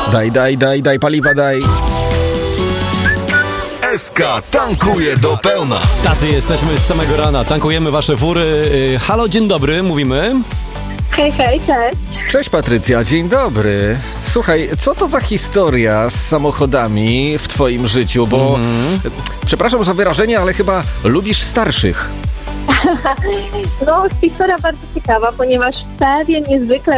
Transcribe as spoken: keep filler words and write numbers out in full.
Daj, daj, daj, daj paliwa, daj. S K tankuje do pełna. Tacy jesteśmy z samego rana, tankujemy wasze fury. Yy, halo, dzień dobry, mówimy. Hej, hej, cześć. Cześć Patrycja, dzień dobry. Słuchaj, co to za historia z samochodami w twoim życiu? Bo, mm. przepraszam za wyrażenie, ale chyba lubisz starszych. No, historia bardzo ciekawa, ponieważ pewien niezwykle